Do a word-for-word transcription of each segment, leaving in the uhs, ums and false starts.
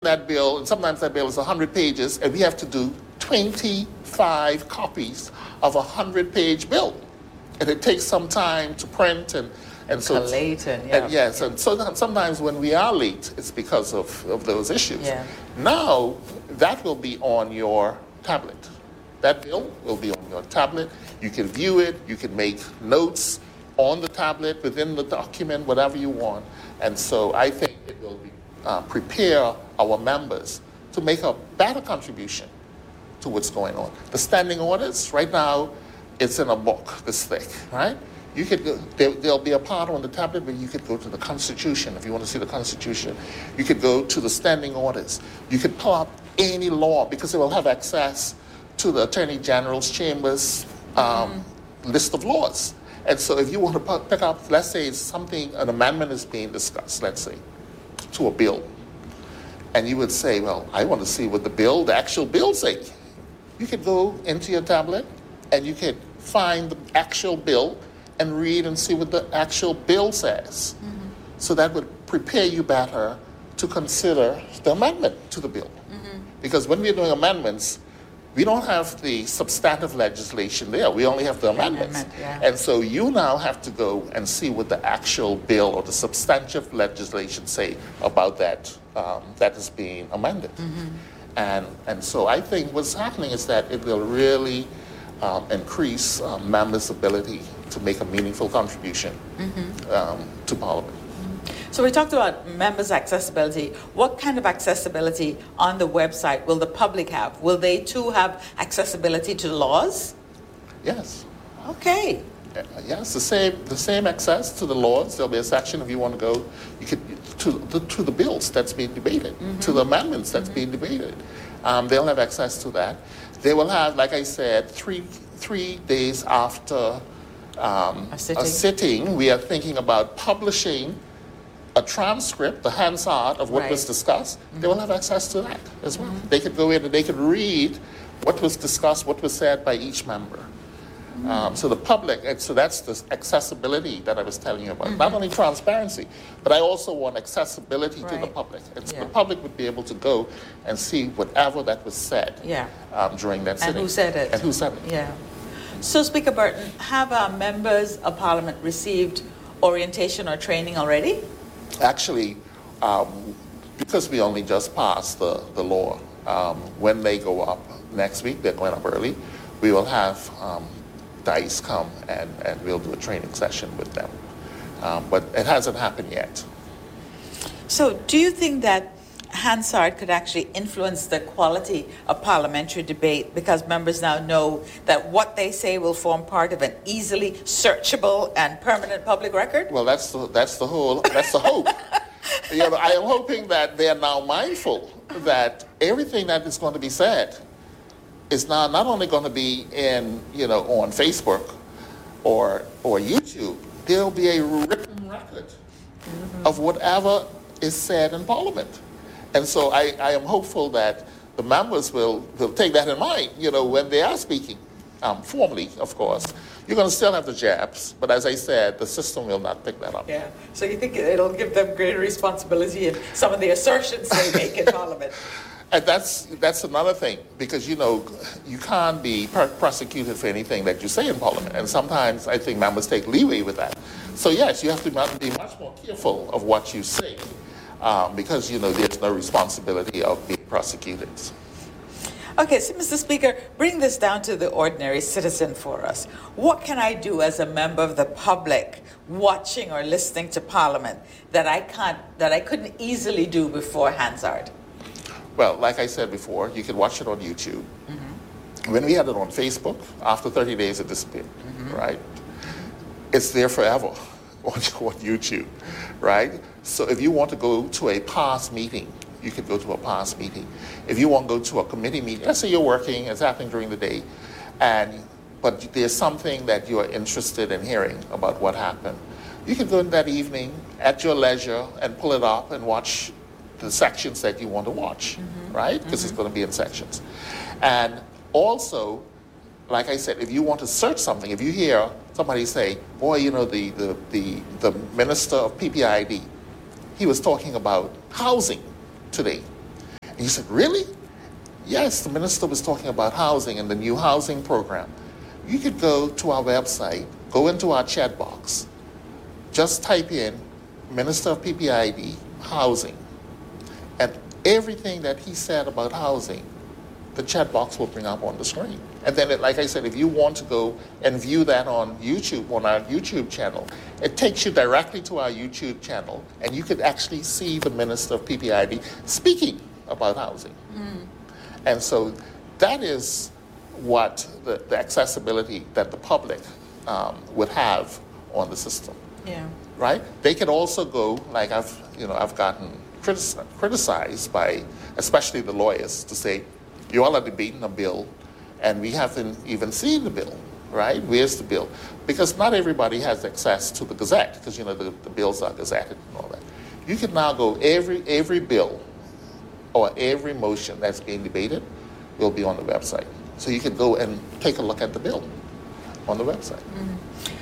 that bill, and sometimes that bill is one hundred pages, and we have to do twenty-five copies of a one hundred-page bill. And it takes some time to print and and so collate and, yeah. and yes, and so that sometimes when we are late, it's because of, of those issues. Yeah. Now that will be on your tablet. That bill will be on your tablet. You can view it. You can make notes on the tablet within the document, whatever you want. And so I think it will be, uh, prepare our members to make a better contribution to what's going on. The standing orders right now, it's in a book this thick, right? You could go, there, there'll be a part on the tablet where you could go to the Constitution. If you want to see the Constitution, you could go to the standing orders. You could pull up any law because it will have access to the Attorney General's Chamber's um, mm-hmm. list of laws. And so if you want to pick up, let's say something, an amendment is being discussed, let's say, to a bill. And you would say, well, I want to see what the bill, the actual bill say. You could go into your tablet and you could find the actual bill and read and see what the actual bill says. Mm-hmm. So that would prepare you better to consider the amendment to the bill. Mm-hmm. Because when we're doing amendments, we don't have the substantive legislation there. We only have the amendments. Amendment, yeah. And so you now have to go and see what the actual bill or the substantive legislation say about that um, that is being amended. Mm-hmm. And, and so I think what's happening is that it will really um, increase um, members' ability to make a meaningful contribution mm-hmm. um, to Parliament. So we talked about members' accessibility. What kind of accessibility on the website will the public have? Will they too have accessibility to laws? Yes. Okay. Uh, yes, the same the same access to the laws. There'll be a section if you want to go. You could to the to the bills that's being debated, mm-hmm. to the amendments that's mm-hmm. being debated. Um, they'll have access to that. They will have, like I said, three three days after um, a, sitting. a sitting. We are thinking about publishing a transcript, the Hansard of what right. was discussed. Mm-hmm. They will have access to that as well. Mm-hmm. They could go in and they could read what was discussed, what was said by each member. Mm-hmm. Um, so the public, and so that's the accessibility that I was telling you about. Mm-hmm. Not only transparency, but I also want accessibility right. to the public. And so yeah. the public would be able to go and see whatever that was said yeah. um, during that sitting. And who said it. And who said it. Yeah. So Speaker Burton, have our members of Parliament received orientation or training already? Actually, um, because we only just passed the, the law, um, when they go up next week, they're going up early, we will have um, DICE come and, and we'll do a training session with them. Um, but it hasn't happened yet. So do you think that Hansard could actually influence the quality of parliamentary debate because members now know that what they say will form part of an easily searchable and permanent public record? Well, that's the, that's the whole, that's the hope. You know, I am hoping that they are now mindful that everything that is going to be said is now not only going to be in, you know, on Facebook or or YouTube, there'll be a written record mm-hmm. of whatever is said in Parliament. And so I, I am hopeful that the members will, will take that in mind, you know, when they are speaking, um, formally, of course. You're going to still have the jabs, but as I said, the system will not pick that up. Yeah. So you think it'll give them greater responsibility in some of the assertions they make in Parliament? And that's that's another thing, because, you know, you can't be per- prosecuted for anything that you say in Parliament. And sometimes I think members take leeway with that. So, yes, you have to be much more careful of what you say. Um, because, you know, there's no responsibility of being prosecuted. Okay, so Mister Speaker, bring this down to the ordinary citizen for us. What can I do as a member of the public watching or listening to Parliament that I can't, that I couldn't easily do before Hansard? Well, like I said before, you can watch it on YouTube. Mm-hmm. When we had it on Facebook, after thirty days it disappeared, mm-hmm. right? It's there forever on, on YouTube, right? So if you want to go to a past meeting, you can go to a past meeting. If you want to go to a committee meeting, let's say you're working, it's happening during the day, and but there's something that you are interested in hearing about what happened, you can go in that evening at your leisure and pull it up and watch the sections that you want to watch, mm-hmm. right? Because mm-hmm. it's going to be in sections. And also, like I said, if you want to search something, if you hear somebody say, boy, you know, the, the, the, the minister of P P I D, he was talking about housing today. And you said, really? Yes, the minister was talking about housing and the new housing program. You could go to our website, go into our chat box, just type in Minister of P P I D, housing, and everything that he said about housing, the chat box will bring up on the screen. And then, it, like I said, if you want to go and view that on YouTube, on our YouTube channel, it takes you directly to our YouTube channel, and you could actually see the Minister of P P I D speaking about housing. Mm. And so that is what the, the accessibility that the public um, would have on the system. Yeah. Right? They could also go, like I've, you know, I've gotten criticized, criticized by, especially the lawyers, to say, you all are debating a bill, and we haven't even seen the bill, right? Where's the bill? Because not everybody has access to the Gazette, because, you know, the, the bills are gazetted and all that. You can now go, every every bill or every motion that's being debated will be on the website. So you can go and take a look at the bill on the website. Mm-hmm.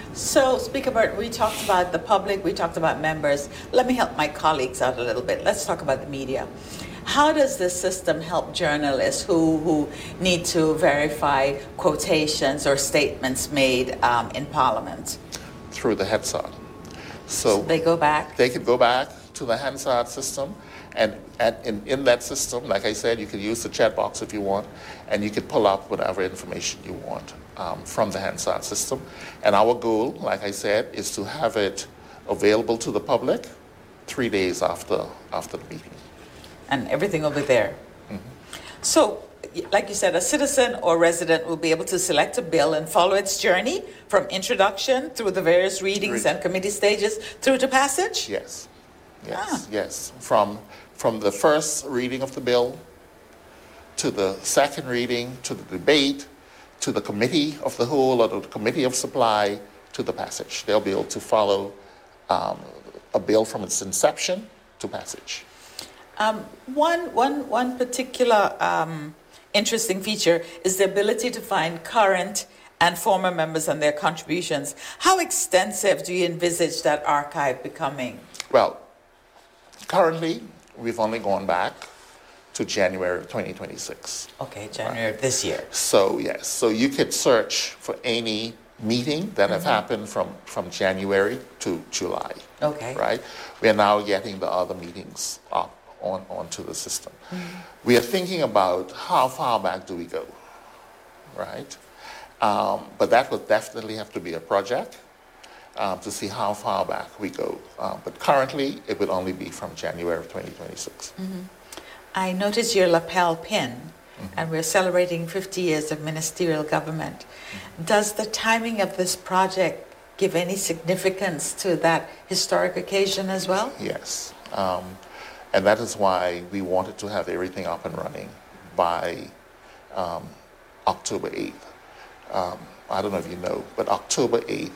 So, Speaker Burt, we talked about the public, we talked about members. Let me help my colleagues out a little bit. Let's talk about the media. How does this system help journalists who, who need to verify quotations or statements made um, in Parliament? Through the Hansard. So, so they go back? They could go back to the Hansard system, and, and in, in that system, like I said, you could use the chat box if you want, and you could pull up whatever information you want um, from the Hansard system. And our goal, like I said, is to have it available to the public three days after, after the meeting. And everything will be there. Mm-hmm. So, like you said, a citizen or resident will be able to select a bill and follow its journey from introduction through the various readings Read. and committee stages through to passage? Yes. Yes, ah. yes. From, from the first reading of the bill to the second reading, to the debate, to the committee of the whole or the committee of supply, to the passage. They'll be able to follow um, a bill from its inception to passage. Um, one, one, one particular um, interesting feature is the ability to find current and former members and their contributions. How extensive do you envisage that archive becoming? Well, currently, we've only gone back to January of twenty twenty-six. Okay, January of this year. So, yes. So you could search for any meeting that mm-hmm. have happened from, from January to July. Okay. Right? We are now getting the other meetings up on onto the system. Mm-hmm. We are thinking about how far back do we go, right? Um, but that would definitely have to be a project um, to see how far back we go. Um, but currently, it would only be from January of twenty twenty-six. Mm-hmm. I noticed your lapel pin, mm-hmm. and we're celebrating fifty years of ministerial government. Mm-hmm. Does the timing of this project give any significance to that historic occasion as well? Yes. Um, And that is why we wanted to have everything up and running by um, October eighth. Um, I don't know if you know, but October eighth,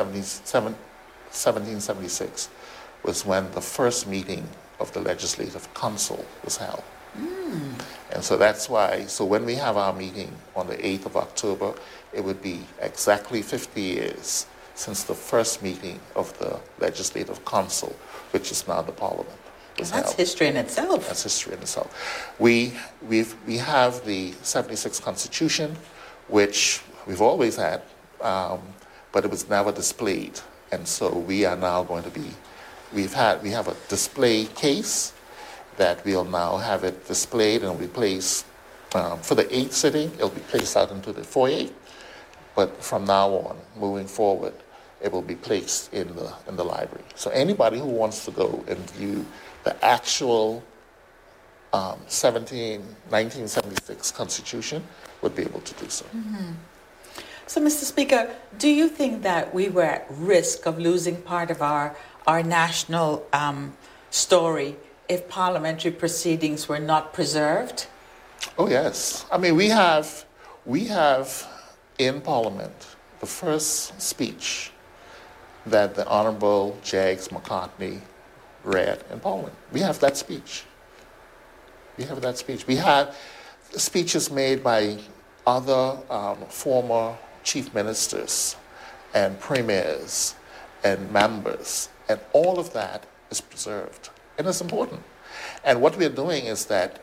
seventeen seventy-six was when the first meeting of the Legislative Council was held. Mm. And so that's why, so when we have our meeting on the eighth of October, it would be exactly fifty years since the first meeting of the Legislative Council, which is now the Parliament. That's held. History in itself. That's history in itself. We we've, we have the seventy-six Constitution, which we've always had, um, but it was never displayed. And so we are now going to be, we've had, we have a display case that we'll now have it displayed and will be placed um, for the eighth sitting. It'll be placed out into the foyer, but from now on, moving forward, it will be placed in the in the library. So anybody who wants to go and view the actual um, nineteen seventy-six Constitution would be able to do so. Mm-hmm. So, Mister Speaker, do you think that we were at risk of losing part of our, our national um, story if parliamentary proceedings were not preserved? Oh, yes. I mean, we have, we have in Parliament the first speech that the Honorable Jags McCartney read in Parliament. We have that speech. We have that speech. We have speeches made by other um, former chief ministers and premiers and members, and all of that is preserved, and it's important. And what we're doing is that in addition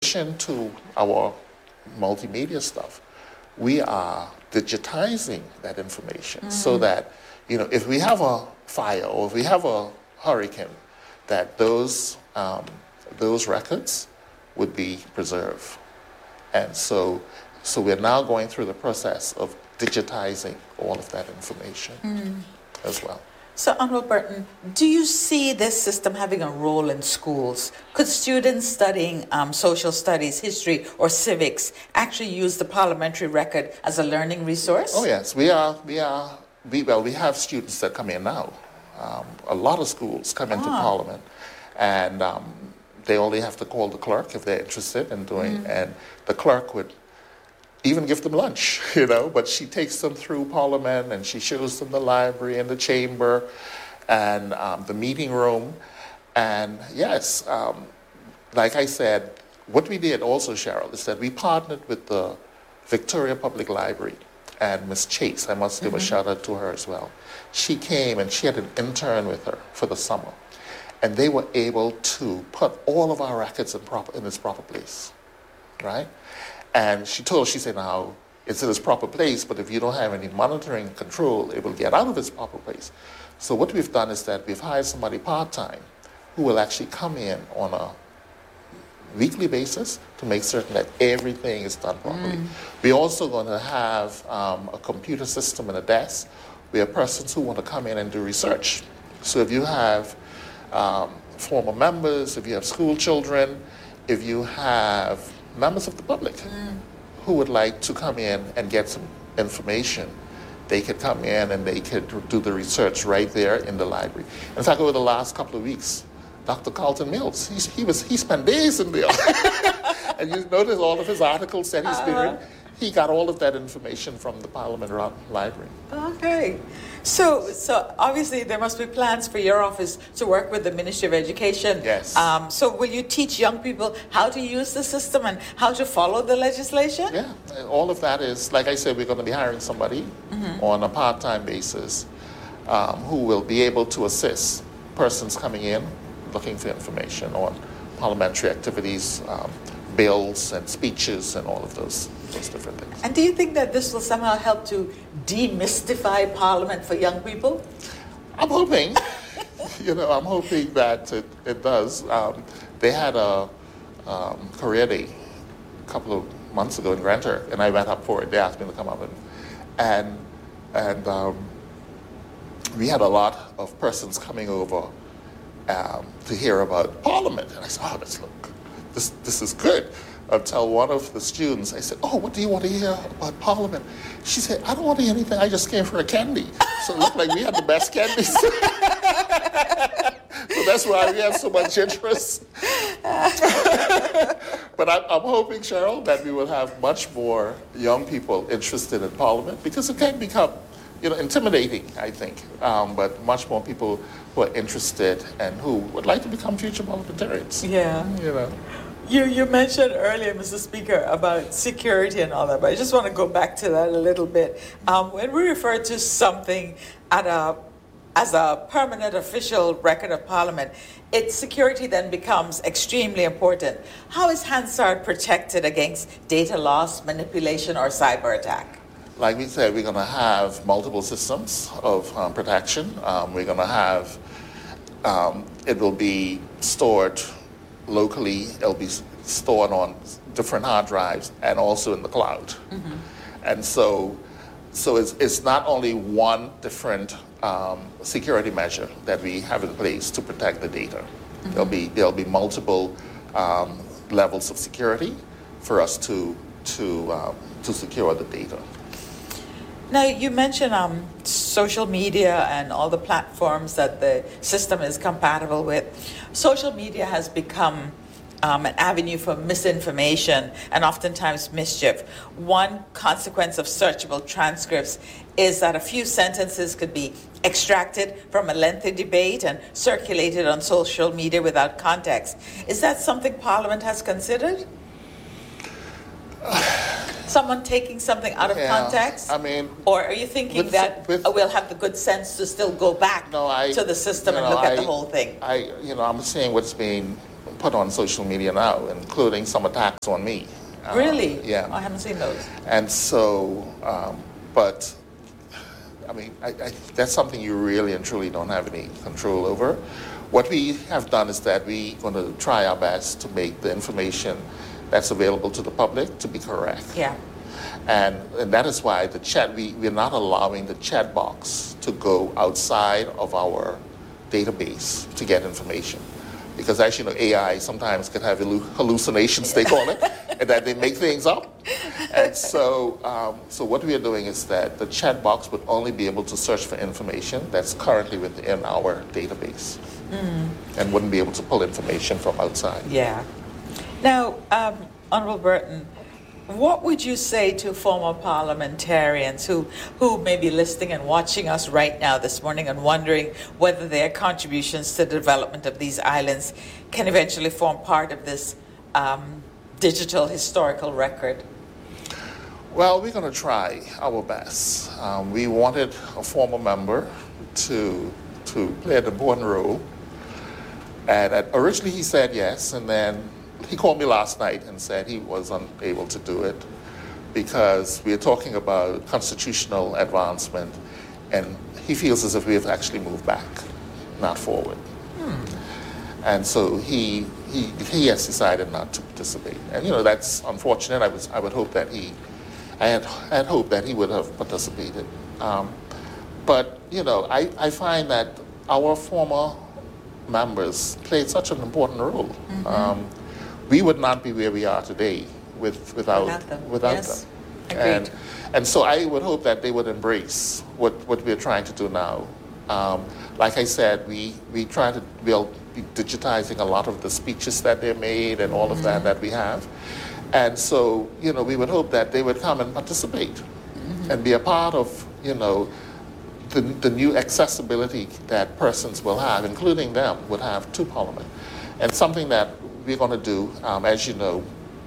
addition to our multimedia stuff, we are digitizing that information mm. so that, you know, if we have a fire or if we have a hurricane, that those um, those records would be preserved. And so, so we're now going through the process of digitizing all of that information mm. as well. So, Honorable Burton, do you see this system having a role in schools? Could students studying um, social studies, history, or civics actually use the parliamentary record as a learning resource? Oh yes, we are. We are. We, well, we have students that come in now. Um, a lot of schools come into ah. Parliament, and um, they only have to call the clerk if they're interested in doing, mm. and the clerk would even give them lunch, you know, but she takes them through Parliament and she shows them the library and the chamber and um, the meeting room. And yes, um, like I said, what we did also, Cheryl, is that we partnered with the Victoria Public Library and Miss Chase. I must give mm-hmm. a shout out to her as well. She came and she had an intern with her for the summer. And they were able to put all of our records in, proper, in its proper place, right? And she told us, she said, now, it's in its proper place, but if you don't have any monitoring control, it will get out of its proper place. So what we've done is that we've hired somebody part-time who will actually come in on a weekly basis to make certain that everything is done properly. Mm. We're also going to have um, a computer system and a desk where persons who want to come in and do research. So if you have um, former members, if you have school children, if you have members of the public mm. who would like to come in and get some information, they could come in and they could do the research right there in the library. In fact, over the last couple of weeks, Doctor Carlton Mills, he's, he was he spent days in there. And you notice all of his articles that he's uh-huh. been reading. He got all of that information from the Parliament Library. Okay. So, so obviously there must be plans for your office to work with the Ministry of Education. Yes. Um, so will you teach young people how to use the system and how to follow the legislation? Yeah. All of that is, like I said, we're going to be hiring somebody mm-hmm. on a part-time basis um, who will be able to assist persons coming in looking for information on parliamentary activities, um, bills and speeches and all of those, those different things. And do you think that this will somehow help to demystify Parliament for young people? I'm hoping. you know, I'm hoping that it, it does. Um, they had a um, career day a couple of months ago in Granta, and I went up for it. They asked me to come up, and and, and um, we had a lot of persons coming over um, to hear about Parliament. And I said, oh, let's look. This, this is good. Until one of the students, I said, oh, what do you want to hear about Parliament? She said, I don't want to hear anything. I just came for a candy. So it looked like we had the best candies. So that's why we have so much interest. But I, I'm hoping, Cheryl, that we will have much more young people interested in Parliament, because it can become, you know, intimidating, I think, um, but much more people who are interested and who would like to become future parliamentarians. Yeah. You know. You, you mentioned earlier, Mister Speaker, about security and all that, but I just want to go back to that a little bit. Um, when we refer to something at a, as a permanent official record of Parliament, its security then becomes extremely important. How is Hansard protected against data loss, manipulation, or cyber attack? Like we said, we're going to have multiple systems of um, protection. Um, we're going to have, um, it will be stored locally, it'll be stored on different hard drives and also in the cloud. Mm-hmm. And so, so it's, it's not only one different um, security measure that we have in place to protect the data. Mm-hmm. There'll be, there'll be multiple um, levels of security for us to, to, um, to secure the data. Now, you mentioned um, social media and all the platforms that the system is compatible with. Social media has become um, an avenue for misinformation and oftentimes mischief. One consequence of searchable transcripts is that a few sentences could be extracted from a lengthy debate and circulated on social media without context. Is that something Parliament has considered? Someone taking something out of yeah, context? I mean, or are you thinking with, that with, we'll have the good sense to still go back no, I, to the system you know, and look I, at the whole thing? I, you know, I'm seeing what's being put on social media now, including some attacks on me. Uh, Really? yeah. I haven't seen those. And so, um, but, I mean, I, I, that's something you really and truly don't have any control over. What we have done is that we're going to try our best to make the information that's available to the public to be correct. Yeah. And, and that is why the chat, we, we're not allowing the chat box to go outside of our database to get information. Because as you know, A I sometimes can have hallucinations, they call it, and that they make things up. And so, um, so what we are doing is that the chat box would only be able to search for information that's currently within our database, mm. and wouldn't be able to pull information from outside. Yeah. Now, um, Honorable Burton, what would you say to former parliamentarians who, who may be listening and watching us right now this morning and wondering whether their contributions to the development of these islands can eventually form part of this um, digital historical record? Well, we're going to try our best. Um, we wanted a former member to, to play an important role. And uh, originally he said yes, and then he called me last night and said he was unable to do it because we are talking about constitutional advancement, and he feels as if we have actually moved back, not forward. Hmm. And so he, he he has decided not to participate. And you know, that's unfortunate. I was I would hope that he I had I had hoped that he would have participated. Um, but you know, I, I find that our former members played such an important role. Mm-hmm. Um, we would not be where we are today with, without, without them. Without yes. them. Agreed. And, and so I would hope that they would embrace what, what we're trying to do now. Um, like I said, we, we try to build, be digitizing a lot of the speeches that they made and all of mm-hmm. that that we have. And so, you know, we would hope that they would come and participate mm-hmm. and be a part of, you know, the, the new accessibility that persons will have, including them, would have to Parliament. And something that we're going to do, um, as you know,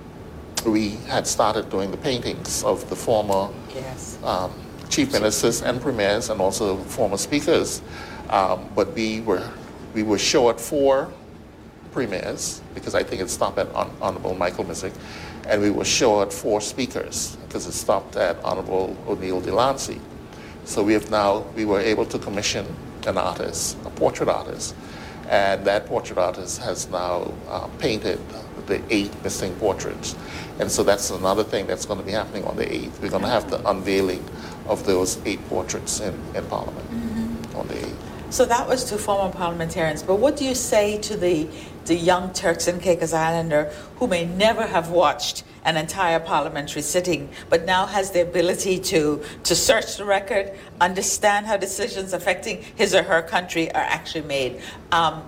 we had started doing the paintings of the former yes. um, chief ministers and premiers and also former speakers. Um, but we were we were short four premiers because I think it stopped at Hon- Honorable Michael Missick, and we were short four speakers because it stopped at Honorable O'Neill Delancey. So we have now we were able to commission an artist, a portrait artist. And that portrait artist has now uh, painted the eight missing portraits. And so that's another thing that's going to be happening on the eighth. We're going to have the unveiling of those eight portraits in, in Parliament mm-hmm. on the eighth. So that was to former parliamentarians. But what do you say to the, the young Turks and Caicos Islander who may never have watched an entire parliamentary sitting, but now has the ability to, to search the record, understand how decisions affecting his or her country are actually made? Um,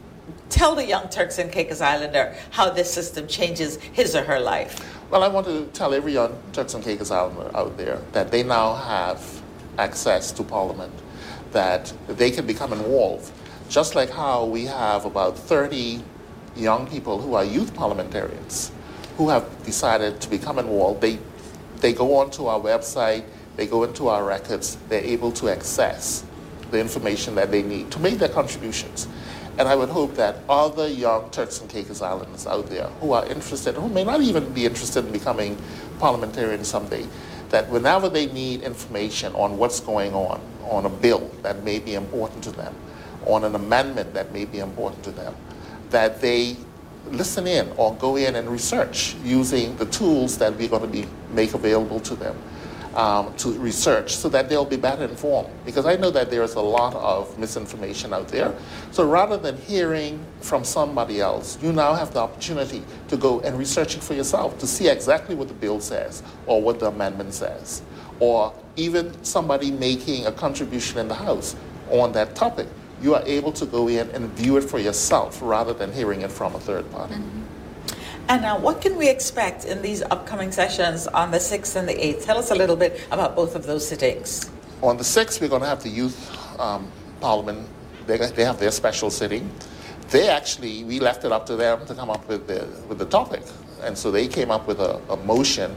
tell the young Turks and Caicos Islander how this system changes his or her life. Well, I want to tell every young Turks and Caicos Islander out there that they now have access to Parliament, that they can become involved. Just like how we have about thirty young people who are youth parliamentarians who have decided to become involved. They, they go onto our website, they go into our records, they're able to access the information that they need to make their contributions. And I would hope that other young Turks and Caicos Islanders out there who are interested, who may not even be interested in becoming parliamentarians someday, that whenever they need information on what's going on, on a bill that may be important to them, on an amendment that may be important to them, that they listen in or go in and research using the tools that we're going to be make available to them um, to research so that they'll be better informed. Because I know that there's a lot of misinformation out there. So rather than hearing from somebody else, you now have the opportunity to go and research it for yourself to see exactly what the bill says or what the amendment says, or even somebody making a contribution in the House on that topic. You are able to go in and view it for yourself rather than hearing it from a third party. Mm-hmm. And now, what can we expect in these upcoming sessions on the sixth and the eighth? Tell us a little bit about both of those sittings. On the sixth, we're going to have the Youth um, Parliament. They, they have their special sitting. They actually, we left it up to them to come up with the, with the topic. And so they came up with a, a motion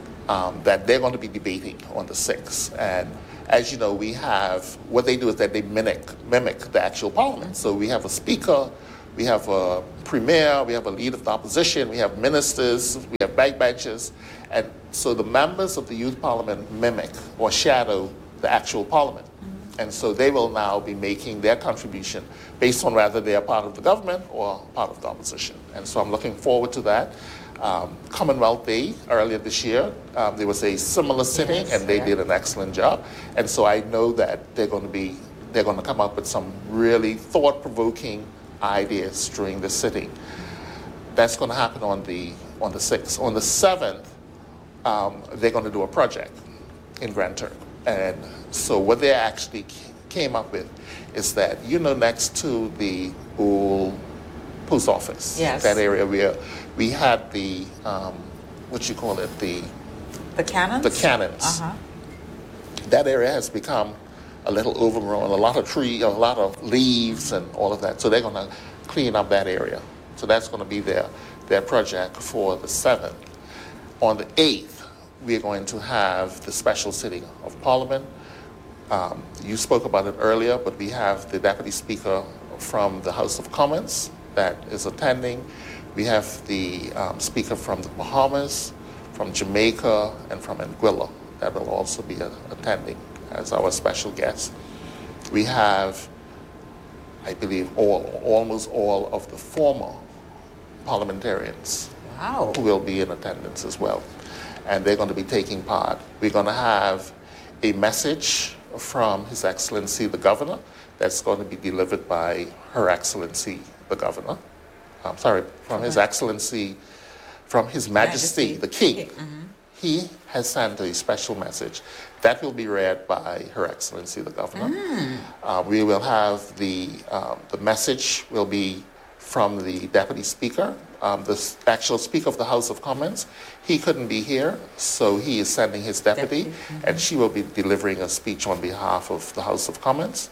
um, that they're going to be debating on the sixth. And as you know, we have, what they do is that they mimic, mimic the actual Parliament. So we have a speaker We have a premier, we have a leader of the opposition, we have ministers, we have backbenchers. And so the members of the youth parliament mimic or shadow the actual parliament. Mm-hmm. And so they will now be making their contribution based on whether they are part of the government or part of the opposition. And so I'm looking forward to that. Um, Commonwealth Day earlier this year, um, there was a similar sitting, yes, and they yeah. did an excellent job. And so I know that they're going to be, they're going to come up with some really thought-provoking ideas during the sitting. That's going to happen on the on the sixth. On the seventh, um, they're going to do a project in Grand Turk. And so what they actually came up with is that, you know, next to the old post office, yes. that area where we had the, um, what you call it, the... The cannons? The cannons. Uh-huh. That area has become a little overgrown, a lot of tree, a lot of leaves and all of that. So they're going to clean up that area. So that's going to be their, their project for the seventh. On the eighth, we're going to have the special sitting of Parliament. Um, you spoke about it earlier, but we have the Deputy Speaker from the House of Commons that is attending. We have the um, Speaker from the Bahamas, from Jamaica, and from Anguilla that will also be uh, attending as our special guest. We have, I believe, all, almost all of the former parliamentarians wow. who will be in attendance as well. And they're going to be taking part. We're going to have a message from His Excellency the Governor that's going to be delivered by Her Excellency the Governor. I'm sorry, from His Excellency, from His Majesty, Majesty. the King. Mm-hmm. He has sent a special message that will be read by Her Excellency the Governor. Mm. Uh, we will have the, um, the message will be from the Deputy Speaker, um, the actual Speaker of the House of Commons. He couldn't be here, so he is sending his deputy, deputy. Mm-hmm. and she will be delivering a speech on behalf of the House of Commons.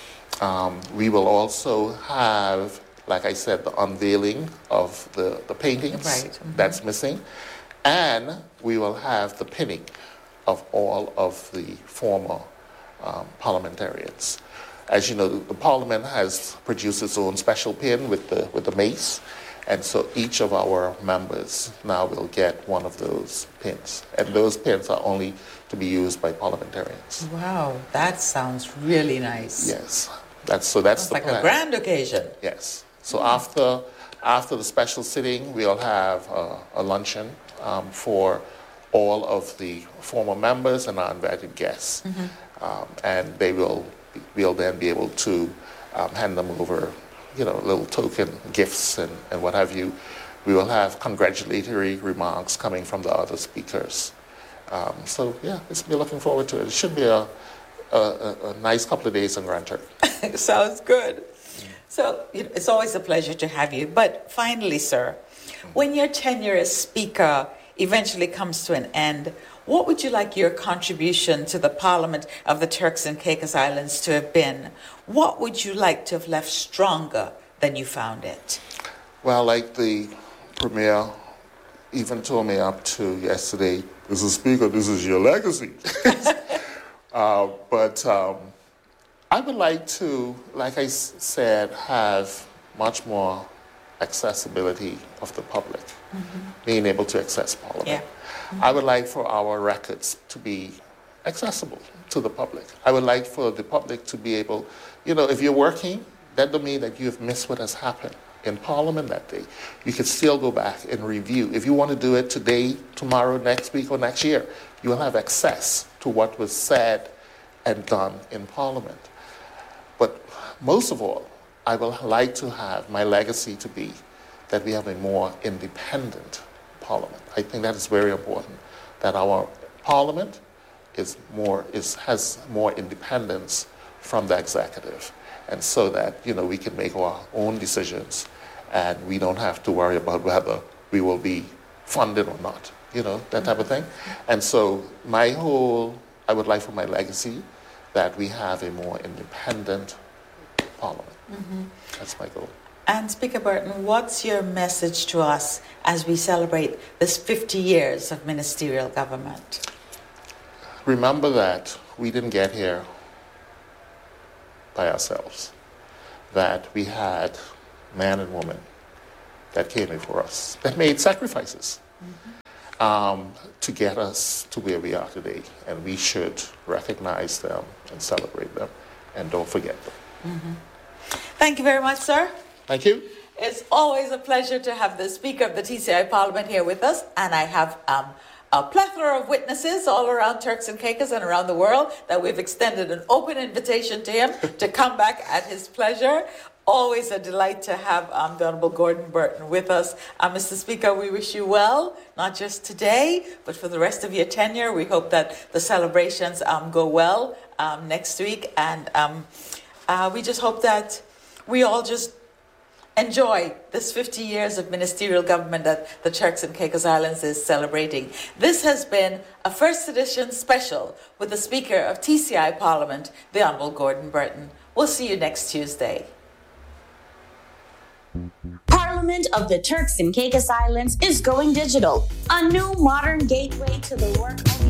Um, we will also have, like I said, the unveiling of the, the paintings right. mm-hmm. that's missing. And we will have the pinning of all of the former um, parliamentarians. As you know, the Parliament has produced its own special pin with the, with the mace, and so each of our members now will get one of those pins. And those pins are only to be used by parliamentarians. Wow, that sounds really nice. Yes, that's, so that's sounds the like plan. a grand occasion. Yes, so mm-hmm. after, after the special sitting, we'll have uh, a luncheon Um, for all of the former members and our invited guests. Mm-hmm. Um, and they will we'll then be able to um, hand them over, you know, little token gifts and, and what have you. We will have congratulatory remarks coming from the other speakers. Um, so, yeah, it's, we're looking forward to it. It should be a, a, a nice couple of days in Grand Turk. Sounds good. So, you know, it's always a pleasure to have you. But finally, sir, when your tenure as Speaker eventually comes to an end, what would you like your contribution to the Parliament of the Turks and Caicos Islands to have been? What would you like to have left stronger than you found it? Well, like the Premier even told me up to yesterday, Mister Speaker, this is your legacy. uh, but um, I would like to, like I s- said, have much more accessibility of the public, mm-hmm. being able to access Parliament. Yeah. Mm-hmm. I would like for our records to be accessible to the public. I would like for the public to be able, you know, if you're working, that doesn't mean that you've missed what has happened in Parliament that day. You can still go back and review. If you want to do it today, tomorrow, next week, or next year, you will have access to what was said and done in Parliament. But most of all, I will like to have my legacy to be that we have a more independent Parliament. I think that is very important, that our Parliament is more is has more independence from the executive, and so that, you know, we can make our own decisions, and we don't have to worry about whether we will be funded or not, you know, that type of thing. And so my whole, I would like for my legacy that we have a more independent Parliament. Mm-hmm. That's my goal. And Speaker Burton, what's your message to us as we celebrate this fifty years of ministerial government? Remember that we didn't get here by ourselves, that we had men and women that came before us, that made sacrifices mm-hmm. um, to get us to where we are today. And we should recognize them and celebrate them, and don't forget them. Mm-hmm. Thank you very much, sir. Thank you. It's always a pleasure to have the Speaker of the T C I Parliament here with us, and I have um, a plethora of witnesses all around Turks and Caicos and around the world that we've extended an open invitation to him to come back at his pleasure. Always a delight to have um, the Honorable Gordon Burton with us. Uh, Mister Speaker, we wish you well, not just today, but for the rest of your tenure. We hope that the celebrations um, go well um, next week, and um, uh, we just hope that we all just enjoy this fifty years of ministerial government that the Turks and Caicos Islands is celebrating. This has been a first edition special with the Speaker of T C I Parliament, the Honourable Gordon Burton. We'll see you next Tuesday. Parliament of the Turks and Caicos Islands is going digital, a new modern gateway to the work of